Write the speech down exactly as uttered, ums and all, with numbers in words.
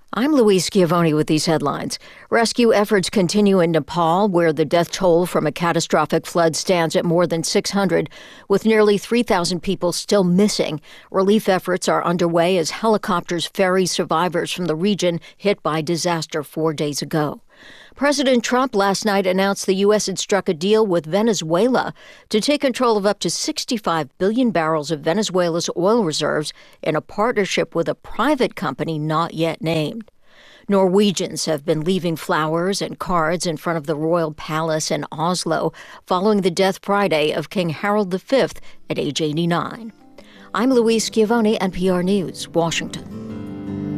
I'm Louise Schiavone with these headlines. Rescue efforts continue in Nepal, where the death toll from a catastrophic flood stands at more than six hundred, with nearly three thousand people still missing. Relief efforts are underway as helicopters ferry survivors from the region hit by disaster four days ago. President Trump last night announced the U S had struck a deal with Venezuela to take control of up to sixty-five billion barrels of Venezuela's oil reserves in a partnership with a private company not yet named. Norwegians have been leaving flowers and cards in front of the royal palace in Oslo following the death Friday of King Harald the Fifth at age eighty-nine. I'm Louise Schiavone, N P R News, Washington.